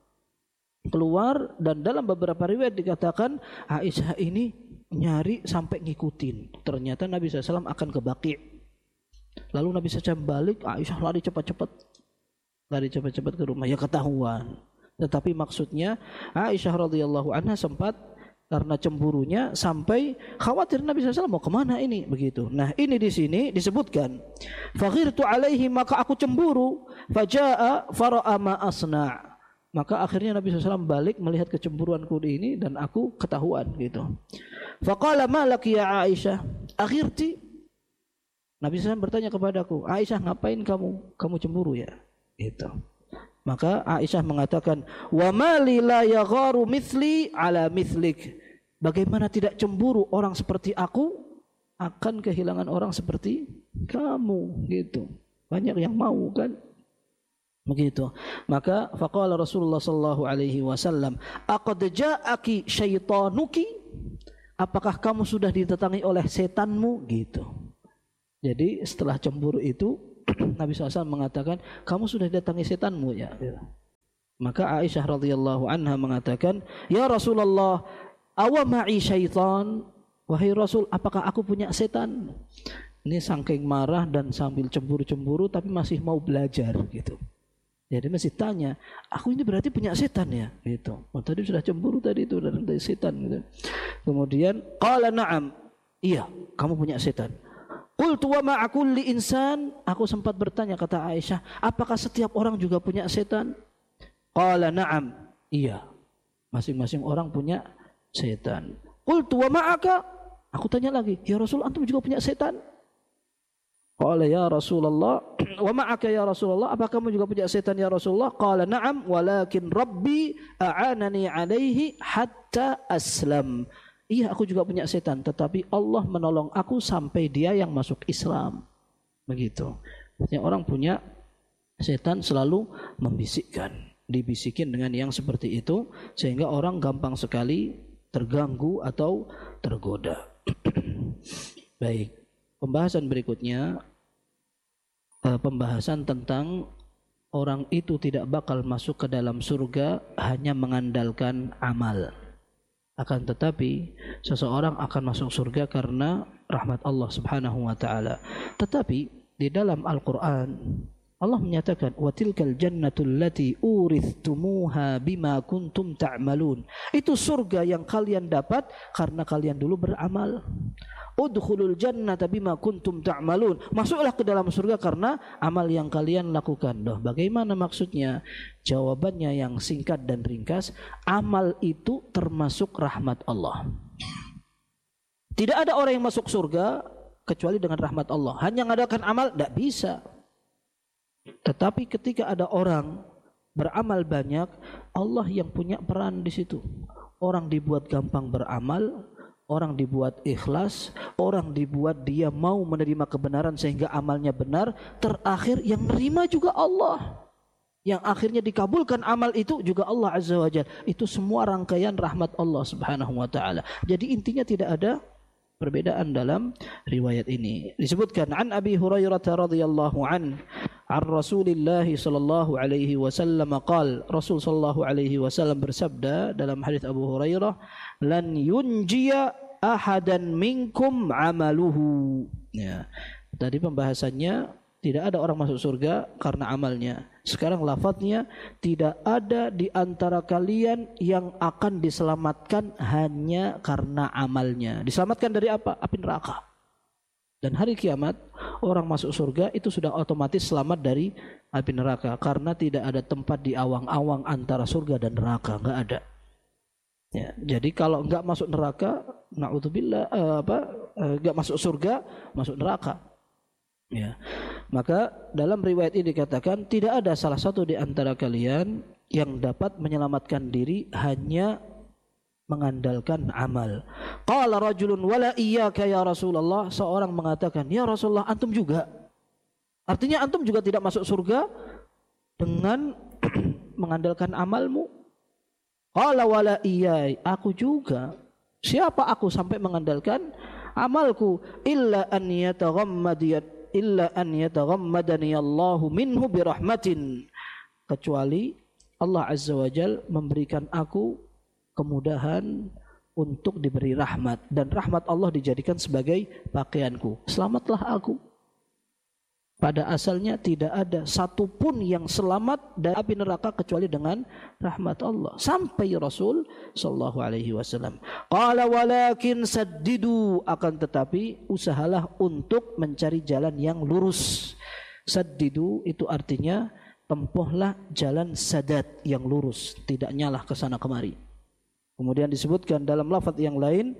dan dalam beberapa riwayat dikatakan Aisyah ini nyari sampai ngikutin. Ternyata Nabi SAW akan ke Baqi'. Lalu Nabi SAW balik, Aisyah lari cepat-cepat ke rumah, ya ketahuan. Tetapi maksudnya Aisyah radhiyallahu anha sempat karena cemburunya sampai khawatir Nabi SAW mau kemana ini begitu. Nah ini di sini disebutkan faghirtu alaihi, maka aku cemburu, faja'a fara'a ma asna'. Maka akhirnya Nabi SAW balik melihat kecemburuanku ini dan aku ketahuan gitu. Faqala ma laki ya Aisyah akhirti. Nabi SAW bertanya kepadaku, Aisyah ngapain kamu cemburu ya? Gitu. Maka Aisyah mengatakan, wa ma li la yagharu mithli ala mithlik. Bagaimana tidak cemburu orang seperti aku akan kehilangan orang seperti kamu gitu. Banyak yang mau kan? Begitu. Maka faqala Rasulullah sallallahu alaihi wasallam, aqad ja'aki syaitanuki? Apakah kamu sudah didatangi oleh setanmu gitu. Jadi setelah cemburu itu Nabi SAW mengatakan, kamu sudah didatangi setanmu ya. Maka Aisyah radhiyallahu anha mengatakan, ya Rasulullah, awa ma'i syaitan? Wahai Rasul, apakah aku punya setan? Ini saking marah dan sambil cemburu-cemburu tapi masih mau belajar gitu. Jadi masih tanya, aku ini berarti punya setan ya? Gitu. Oh, tadi sudah cemburu tadi itu dari setan gitu. Kemudian qala na'am. Iya, kamu punya setan. Qultu wa ma kulli insan, aku sempat bertanya kata Aisyah, apakah setiap orang juga punya setan? Qala na'am. Iya. Masing-masing orang punya setan. Qultu wa ma'aka, aku tanya lagi, ya Rasul, antum juga punya setan? Qala ya Rasulullah, wa ma'aka ya Rasulullah, apakah kamu juga punya setan ya Rasulullah? Qala na'am, walakin Rabbi a'anani alaihi hatta aslam. Iya, aku juga punya setan, tetapi Allah menolong aku sampai dia yang masuk Islam. Begitu. Artinya orang punya setan selalu membisikkan, dibisikin dengan yang seperti itu sehingga orang gampang sekali terganggu atau tergoda. Baik. Pembahasan berikutnya, pembahasan tentang orang itu tidak bakal masuk ke dalam surga hanya mengandalkan amal. Akan tetapi seseorang akan masuk surga karena rahmat Allah Subhanahu wa taala. Tetapi di dalam Al-Qur'an Allah menyatakan wa tilkal jannatul lati urithumuha bima kuntum ta'malun. Itu surga yang kalian dapat karena kalian dulu beramal. Udkhulul jannata bima kuntum ta'malun. Masuklah ke dalam surga karena amal yang kalian lakukan. Loh, bagaimana maksudnya? Jawabannya yang singkat dan ringkas, amal itu termasuk rahmat Allah. Tidak ada orang yang masuk surga kecuali dengan rahmat Allah. Hanya mengadakan amal tidak bisa. Tetapi ketika ada orang beramal banyak, Allah yang punya peran di situ. Orang dibuat gampang beramal, orang dibuat ikhlas, orang dibuat dia mau menerima kebenaran sehingga amalnya benar. Terakhir yang nerima juga Allah. Yang akhirnya dikabulkan amal itu juga Allah Azza wa Jalla. Itu semua rangkaian rahmat Allah Subhanahu wa taala. Jadi intinya tidak ada perbedaan dalam riwayat ini. Disebutkan an Abi Hurairah radhiyallahu an Rasulillah sallallahu alaihi wasallam qala, Rasul sallallahu alaihi wasallam bersabda dalam hadis Abu Hurairah, lan yunjiya ahadan minkum amaluhu. Ya. Tadi pembahasannya tidak ada orang masuk surga karena amalnya. Sekarang lafadznya tidak ada di antara kalian yang akan diselamatkan hanya karena amalnya. Diselamatkan dari apa? Api neraka. Dan hari kiamat orang masuk surga itu sudah otomatis selamat dari api neraka karena tidak ada tempat di awang-awang antara surga dan neraka, enggak ada. Ya, jadi kalau enggak masuk neraka, naudzubillah enggak masuk surga, masuk neraka. Ya. Maka dalam riwayat ini dikatakan tidak ada salah satu di antara kalian yang dapat menyelamatkan diri hanya mengandalkan amal. Qala rajulun wala iyyaka ya Rasulullah, seorang mengatakan, "Ya Rasulullah, antum juga?" Artinya antum juga tidak masuk surga dengan mengandalkan amalmu. Qala wala iyyai, aku juga. Siapa aku sampai mengandalkan amalku? Illa an yataghammadani Allahu minhu birahmatin, kecuali Allah Azza wa Jal memberikan aku kemudahan untuk diberi rahmat, dan rahmat Allah dijadikan sebagai pakaianku. Selamatlah aku. Pada asalnya tidak ada satupun yang selamat dari api neraka kecuali dengan rahmat Allah. Sampai Rasul sallallahu alaihi wasallam. Qala walakin saddidu, akan tetapi usahalah untuk mencari jalan yang lurus. Saddidu itu artinya tempuhlah jalan sadat yang lurus, tidak nyalah ke sana kemari. Kemudian disebutkan dalam lafaz yang lain,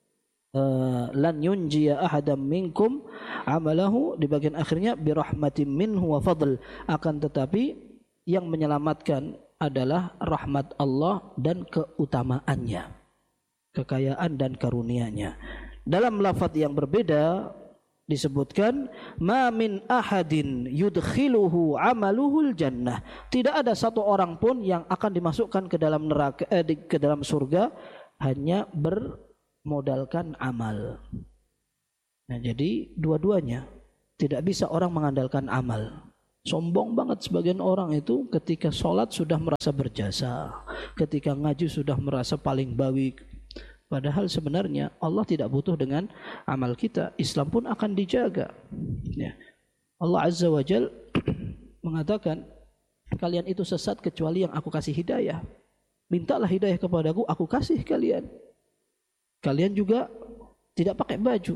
lan yunjiya ahadam minkum amalahu, di bagian akhirnya birahmatin minhu wa fadl, akan tetapi yang menyelamatkan adalah rahmat Allah dan keutamaannya, kekayaan dan karunia-Nya. Dalam lafaz yang berbeda disebutkan ma min ahadin yudkhiluhu amaluhul jannah, tidak ada satu orang pun yang akan dimasukkan ke dalam neraka ke dalam surga hanya bermodalkan amal. Nah, jadi dua-duanya, tidak bisa orang mengandalkan amal. Sombong banget sebagian orang itu ketika sholat sudah merasa berjasa, ketika ngaji sudah merasa paling baik. Padahal sebenarnya Allah tidak butuh dengan amal kita. Islam pun akan dijaga. Ya. Allah Azza wa Jal mengatakan, kalian itu sesat kecuali yang aku kasih hidayah. Mintalah hidayah kepadaku, aku kasih kalian. Kalian juga tidak pakai baju,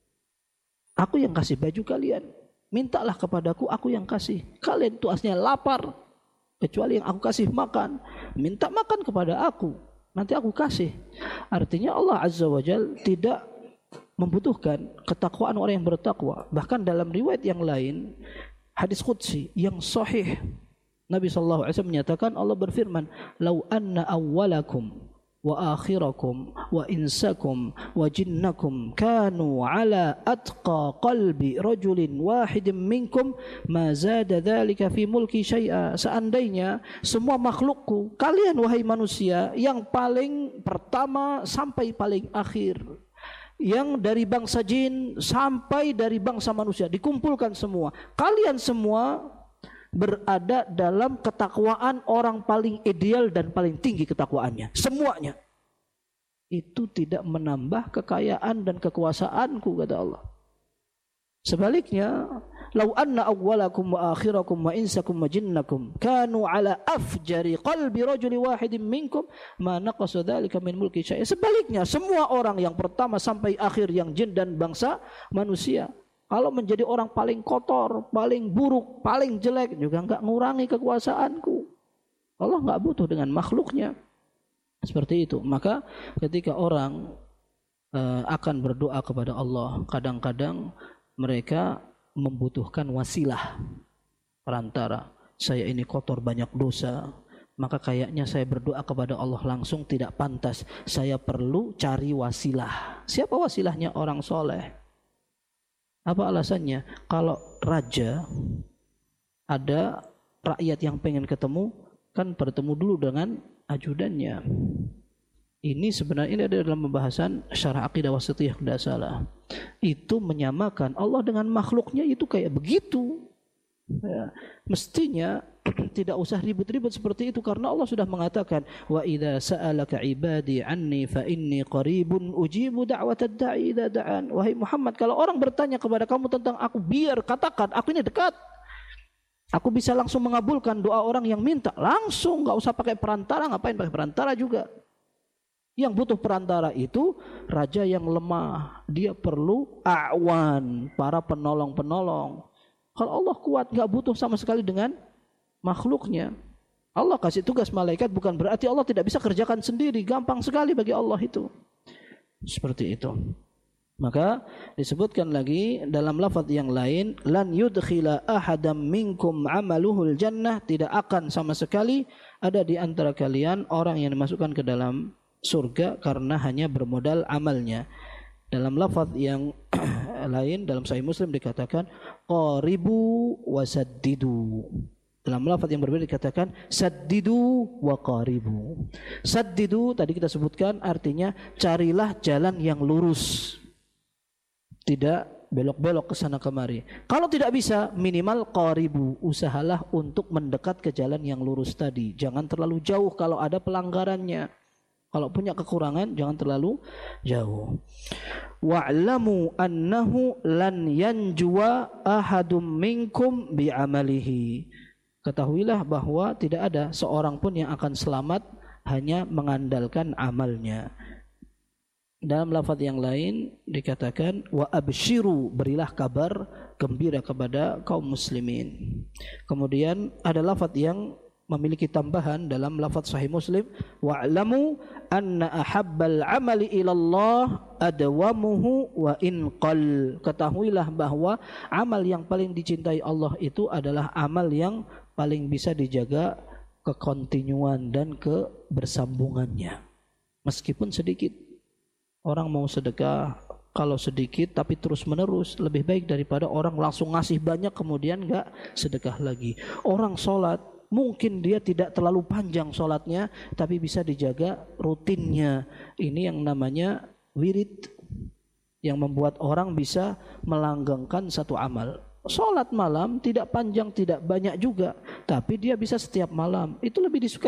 aku yang kasih baju kalian. Mintalah kepadaku, aku yang kasih. Kalian itu aslinya lapar, kecuali yang aku kasih makan. Minta makan kepada aku, nanti aku kasih. Artinya Allah Azza wa Jal tidak membutuhkan ketakwaan orang yang bertakwa. Bahkan dalam riwayat yang lain, hadis qudsi yang sahih, Nabi SAW menyatakan, Allah berfirman, "Lau anna awwalakum wa akhirakum wa insakum wa jinnakum kanu ala atqa qalbi rajulin wahidin minkum ma zada dzalika fi mulki syai'a." Seandainya semua makhlukku, kalian wahai manusia, yang paling pertama sampai paling akhir, yang dari bangsa jin sampai dari bangsa manusia, dikumpulkan semua, kalian semua berada dalam ketakwaan orang paling ideal dan paling tinggi ketakwaannya, semuanya. Itu tidak menambah kekayaan dan kekuasaanku, kata Allah. Sebaliknya, lau anna awwalakum wa akhirakum wa insakum wa jinnakum kanu ala afjari qalbi rajuli wahidin minkum ma naqasa dzalika min mulki syai'. Sebaliknya, semua orang yang pertama sampai akhir, yang jin dan bangsa manusia, kalau menjadi orang paling kotor, paling buruk, paling jelek, juga enggak ngurangi kekuasaanku. Allah enggak butuh dengan makhluknya. Seperti itu. Maka ketika orang akan berdoa kepada Allah, kadang-kadang mereka membutuhkan wasilah, perantara. Saya ini kotor, banyak dosa, maka kayaknya saya berdoa kepada Allah langsung tidak pantas. Saya perlu cari wasilah. Siapa wasilahnya? Orang soleh. Apa alasannya? Kalau raja, ada rakyat yang pengen ketemu, kan bertemu dulu dengan ajudannya. Ini sebenarnya ini ada dalam pembahasan syarah aqidah wasithiyah, tidak salah. Itu menyamakan Allah dengan makhluknya, itu kayak begitu. Ya, mestinya tidak usah ribut-ribut seperti itu, karena Allah sudah mengatakan, wa idza sa'alaka ibadi anni fa inni qaribun ujibu da'watad da'i idza da'an. Wahai Muhammad, kalau orang bertanya kepada kamu tentang aku, biar katakan aku ini dekat. Aku bisa langsung mengabulkan doa orang yang minta, langsung, enggak usah pakai perantara. Ngapain pakai perantara juga? Yang butuh perantara itu raja yang lemah, dia perlu a'wan, para penolong-penolong. Kalau Allah kuat, enggak butuh sama sekali dengan makhluknya. Allah kasih tugas malaikat bukan berarti Allah tidak bisa kerjakan sendiri. Gampang sekali bagi Allah itu. Seperti itu. Maka disebutkan lagi dalam lafaz yang lain, lan yudkhila ahadam minkum amaluhul jannah, tidak akan sama sekali ada di antara kalian orang yang dimasukkan ke dalam surga karena hanya bermodal amalnya. Dalam lafaz yang lain dalam Sahih Muslim dikatakan qaribu wasaddidu. Dalam lafaz yang berbeda dikatakan saddidu wa qaribu. Saddidu tadi kita sebutkan artinya carilah jalan yang lurus. Tidak belok-belok ke sana kemari. Kalau tidak bisa minimal qaribu, usahalah untuk mendekat ke jalan yang lurus tadi. Jangan terlalu jauh kalau ada pelanggarannya. Kalau punya kekurangan jangan terlalu jauh. Wa'lamu annahu lan yanjuwa ahadum minkum bi'amalihi. Ketahuilah bahwa tidak ada seorang pun yang akan selamat hanya mengandalkan amalnya. Dalam lafaz yang lain dikatakan wa absyiru, berilah kabar gembira kepada kaum muslimin. Kemudian ada lafaz yang memiliki tambahan dalam lafaz Sahih Muslim, wa'lamu anna ahabbal amali ilallah adwamuhu wa in qall. Ketahuilah bahwa amal yang paling dicintai Allah itu adalah amal yang paling bisa dijaga kekontinuan dan kebersambungannya meskipun sedikit. Orang mau sedekah kalau sedikit tapi terus menerus lebih baik daripada orang langsung ngasih banyak kemudian enggak sedekah lagi. Orang sholat mungkin dia tidak terlalu panjang sholatnya tapi bisa dijaga rutinnya. Ini yang namanya wirid, yang membuat orang bisa melanggengkan satu amal. Sholat malam tidak panjang tidak banyak juga tapi dia bisa setiap malam, itu lebih disukai